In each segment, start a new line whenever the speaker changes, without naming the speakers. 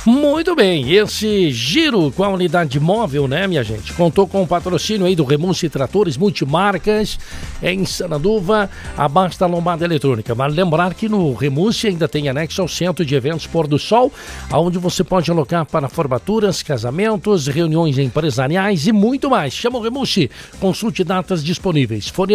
Muito bem, esse giro com a unidade móvel, né, minha gente? Contou com o patrocínio aí do Remunci Tratores Multimarcas em Sananduva, abaixo da lombada eletrônica. Mas lembrar que no Remunci ainda tem anexo ao Centro de Eventos Pôr do Sol, onde você pode alocar para formaturas, casamentos, reuniões empresariais e muito mais. Chama o Remunci, consulte datas disponíveis. Fone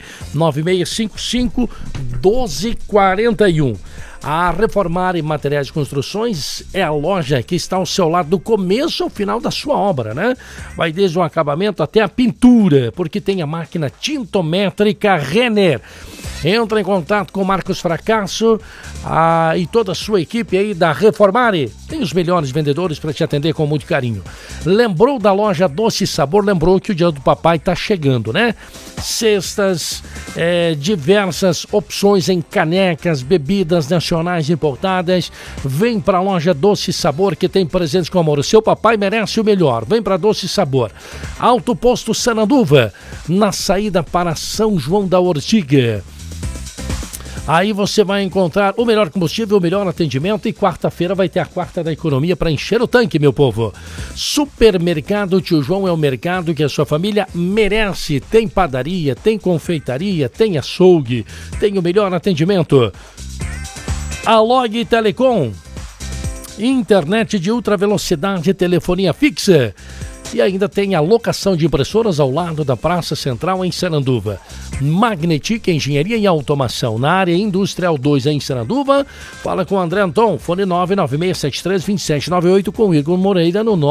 99655-1241. A Reformar em Materiais de Construções é a loja que está ao seu lado do começo ao final da sua obra, né? Vai desde o acabamento até a pintura, porque tem a máquina tintométrica Renner. Entra em contato com o Marcos Fracasso e toda a sua equipe aí da Reformare. Tem os melhores vendedores para te atender com muito carinho. Lembrou da loja Doce Sabor? Lembrou que o dia do papai está chegando, né? Cestas, diversas opções em canecas, bebidas nacionais importadas. Vem para a loja Doce Sabor, que tem presentes com amor. O seu papai merece o melhor. Vem para Doce Sabor. Alto Posto Sananduva, na saída para São João da Ortiga. Aí você vai encontrar o melhor combustível, o melhor atendimento e quarta-feira vai ter a quarta da economia para encher o tanque, meu povo. Supermercado Tio João é o mercado que a sua família merece. Tem padaria, tem confeitaria, tem açougue, tem o melhor atendimento. A Log Telecom, internet de ultra velocidade, telefonia fixa. E ainda tem a locação de impressoras ao lado da Praça Central em Sananduva. Magnetic Engenharia e Automação na área Industrial 2 em Sananduva. Fala com o André Anton, fone 996732798, com o Igor Moreira no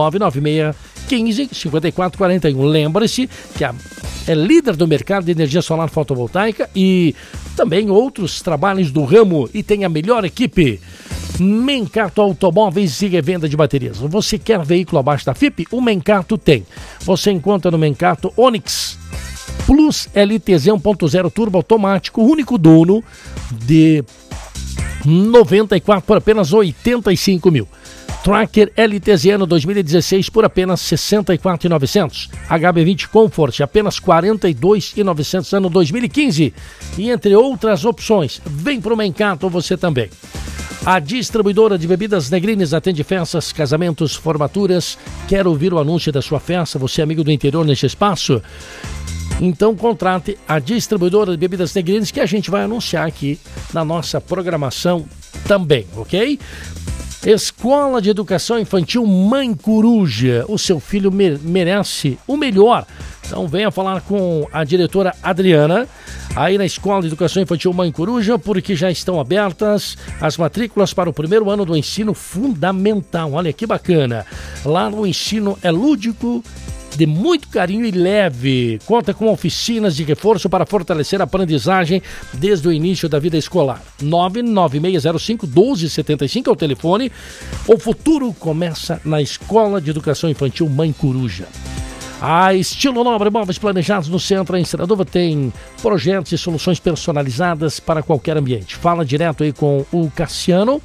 996155441. Lembre-se que é líder do mercado de energia solar fotovoltaica e também outros trabalhos do ramo e tem a melhor equipe. Mencato Automóveis e Revenda de Baterias. Você quer veículo abaixo da FIP? O Mencato tem. Você encontra no Mencato Onix Plus LTZ 1.0 turbo automático, único dono de 94 por apenas 85 mil. Tracker LTZ ano 2016 por apenas 64.900. HB20 Comfort apenas 42.900 ano 2015. E entre outras opções, vem para o Mencato você também. A distribuidora de bebidas Negrines atende festas, casamentos, formaturas. Quer ouvir o anúncio da sua festa? Você é amigo do interior neste espaço? Então contrate a distribuidora de bebidas Negrines que a gente vai anunciar aqui na nossa programação também, ok? Escola de Educação Infantil Mãe Coruja. O seu filho merece o melhor. Então venha falar com a diretora Adriana, aí na Escola de Educação Infantil Mãe Coruja, porque já estão abertas as matrículas para o primeiro ano do ensino fundamental. Olha que bacana. Lá o ensino é lúdico, de muito carinho e leve. Conta com oficinas de reforço para fortalecer a aprendizagem desde o início da vida escolar. 99605-1275 é o telefone. O futuro começa na Escola de Educação Infantil Mãe Coruja. A Estilo Nobre Móveis Planejados no centro em Sananduva tem projetos e soluções personalizadas para qualquer ambiente. Fala direto aí com o Cassiano.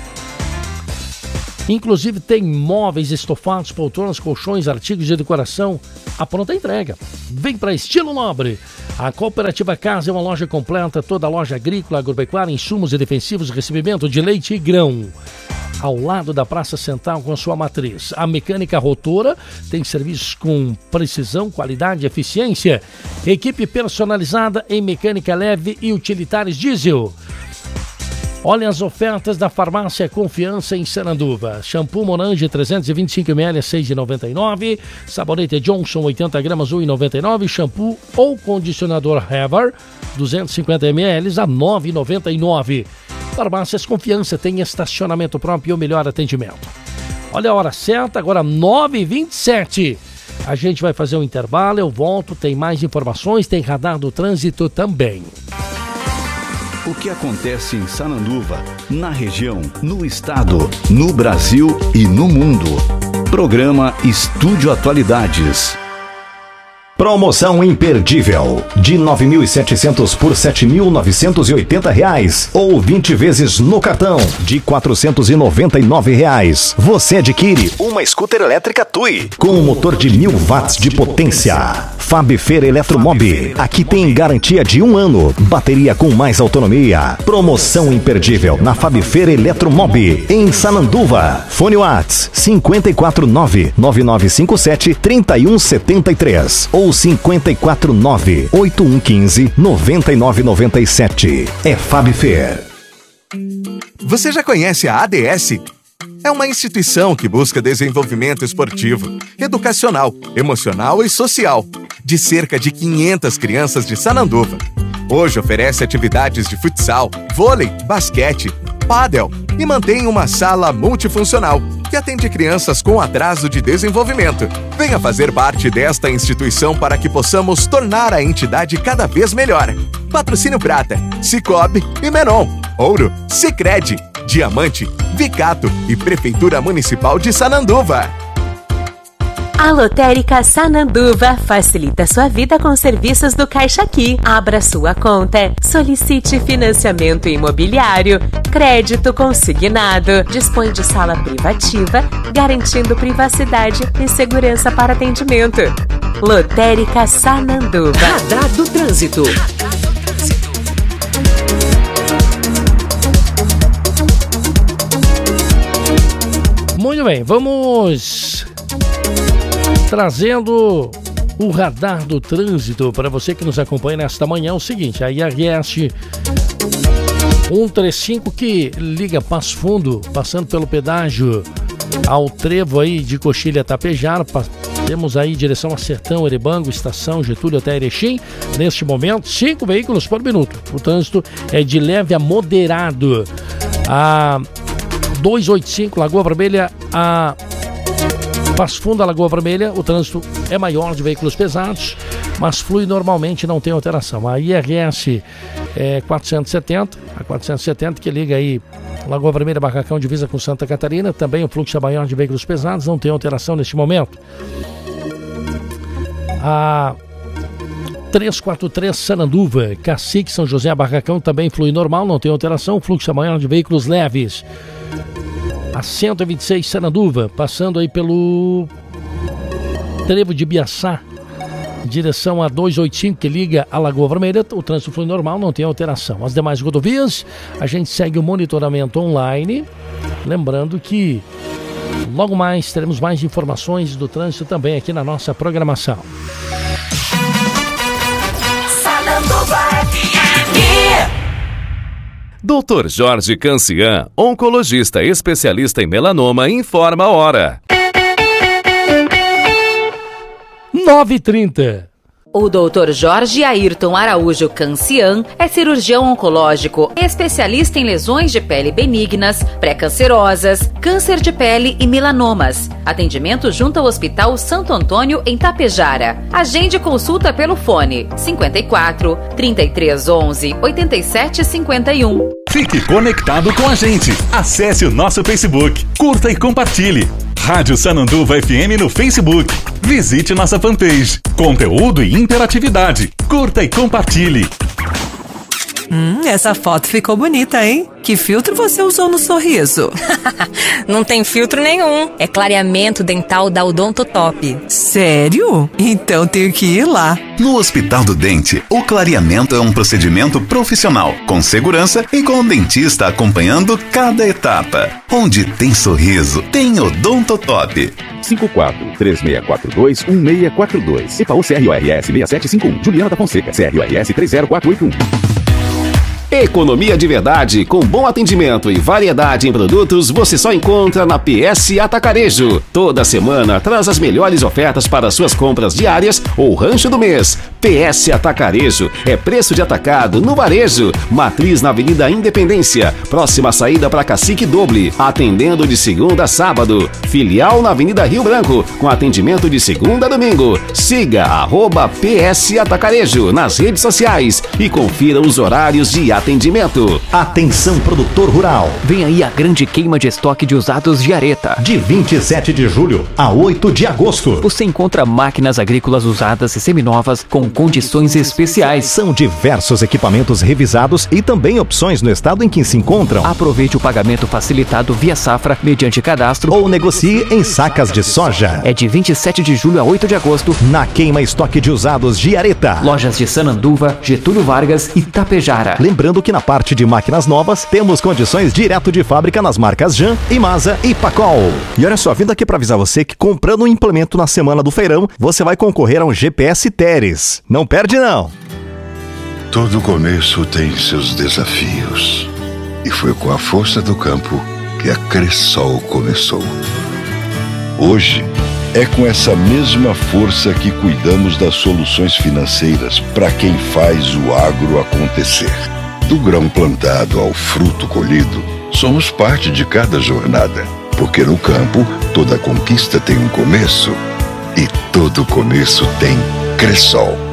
Inclusive tem móveis, estofados, poltronas, colchões, artigos de decoração. A pronta entrega. Vem para Estilo Nobre. A Cooperativa Casa é uma loja completa, toda loja agrícola, agropecuária, insumos e defensivos, recebimento de leite e grão. Ao lado da Praça Central com a sua matriz. A Mecânica Rotora tem serviços com precisão, qualidade e eficiência. Equipe personalizada em mecânica leve e utilitários diesel. Olha as ofertas da Farmácia Confiança em Sananduva. Shampoo Monange 325ml a 6,99. Sabonete Johnson 80 gramas 1,99. Shampoo ou condicionador Hever 250ml a 9,99. Farmácias Confiança tem estacionamento próprio e o melhor atendimento. Olha a hora certa, agora 9h27. A gente vai fazer um intervalo, eu volto, tem mais informações, tem radar do trânsito também.
O que acontece em Sananduva, na região, no estado, no Brasil e no mundo. Programa Estúdio Atualidades.
Promoção imperdível de R$ 9.700 por R$ 7.980 ou 20 vezes no cartão de R$ 499. Você adquire uma scooter elétrica TUI com um motor de 1.000 watts de potência. Fabfer Eletromob. Aqui tem garantia de 1 ano. Bateria com mais autonomia. Promoção imperdível na Fabfer Eletromob em Sananduva. Fone Whats 549-9957-3173 ou 549-8115-9997. É Fabfer.
Você já conhece a ADS? É uma instituição que busca desenvolvimento esportivo, educacional, emocional e social de cerca de 500 crianças de Sananduva. Hoje oferece atividades de futsal, vôlei, basquete, pádel e mantém uma sala multifuncional que atende crianças com atraso de desenvolvimento. Venha fazer parte desta instituição para que possamos tornar a entidade cada vez melhor. Patrocínio Prata, Cicobi e Menon. Ouro, Sicredi, Diamante, Vicato e Prefeitura Municipal de Sananduva.
A Lotérica Sananduva facilita sua vida com serviços do Caixa Aqui. Abra sua conta, solicite financiamento imobiliário, crédito consignado, dispõe de sala privativa, garantindo privacidade e segurança para atendimento. Lotérica Sananduva.
Radar do Trânsito.
Muito bem, vamos trazendo o radar do trânsito para você que nos acompanha nesta manhã. É o seguinte, a IRS 135 que liga Passo Fundo, passando pelo pedágio ao trevo aí de Coxilha Tapejara, temos aí direção a Sertão, Erebango, Estação Getúlio até Erechim. Neste momento, 5 veículos por minuto. O trânsito é de leve a moderado. A 285 Lagoa Vermelha a Passo Fundo, a Lagoa Vermelha, o trânsito é maior de veículos pesados, mas flui normalmente, não tem alteração. A IRS 470 que liga aí Lagoa Vermelha, Barracão, divisa com Santa Catarina, também o fluxo é maior de veículos pesados, não tem alteração neste momento. A 343 Sananduva, Cacique, São José, Barracão, também flui normal, não tem alteração, o fluxo é maior de veículos leves. A 126 Sananduva, passando aí pelo trevo de Biaçá, direção a 285 que liga a Lagoa Vermelha, o trânsito flui normal, não tem alteração. As demais rodovias, a gente segue o monitoramento online, lembrando que logo mais teremos mais informações do trânsito também aqui na nossa programação.
Sananduva FM.
Dr. Jorge Cancian, oncologista especialista em melanoma, informa a hora.
9h30.
O Dr. Jorge Ayrton Araújo Cancian é cirurgião oncológico, especialista em lesões de pele benignas, pré-cancerosas, câncer de pele e melanomas. Atendimento junto ao Hospital Santo Antônio, em Tapejara. Agende consulta pelo fone 54 3311 8751.
Fique conectado com a gente. Acesse o nosso Facebook, curta e compartilhe. Rádio Sananduva FM no Facebook. Visite nossa fanpage. Conteúdo e interatividade. Curta e compartilhe.
Essa foto ficou bonita, hein? Que filtro você usou no sorriso?
Não tem filtro nenhum. É clareamento dental da Odontotop.
Sério? Então tenho que ir lá.
No Hospital do Dente, o clareamento é um procedimento profissional, com segurança e com o dentista acompanhando cada etapa. Onde tem sorriso, tem Odontotop.
54-3642-1642. EPAU CRORS 6751. Juliana da Fonseca, CRORS 30481.
Economia de verdade, com bom atendimento e variedade em produtos, você só encontra na PS Atacarejo. Toda semana traz as melhores ofertas para suas compras diárias ou rancho do mês. PS Atacarejo é preço de atacado no varejo. Matriz na Avenida Independência, próxima saída para Cacique Doble, atendendo de segunda a sábado. Filial na Avenida Rio Branco, com atendimento de segunda a domingo. Siga @PS Atacarejo nas redes sociais e confira os horários de atendimento. atendimento.
Atenção, produtor rural.
Vem aí a grande queima de estoque de usados de Areta.
De 27 de julho a 8 de agosto.
Você encontra máquinas agrícolas usadas e seminovas com condições especiais.
São diversos equipamentos revisados e também opções no estado em que se encontram.
Aproveite o pagamento facilitado via safra mediante cadastro
ou negocie em sacas de soja.
É de 27 de julho a 8 de agosto
na queima estoque de usados de Areta.
Lojas de Sananduva, Getúlio Vargas e Tapejara.
Lembrando que na parte de máquinas novas temos condições direto de fábrica nas marcas Jan, Imasa e Pacol. E olha só, vindo aqui para avisar você que comprando um implemento na semana do feirão, você vai concorrer a um GPS Teres. Não perde não!
Todo começo tem seus desafios. E foi com a força do campo que a Cressol começou. Hoje, é com essa mesma força que cuidamos das soluções financeiras para quem faz o agro acontecer. Do grão plantado ao fruto colhido, somos parte de cada jornada. Porque no campo, toda conquista tem um começo. E todo começo tem Cressol.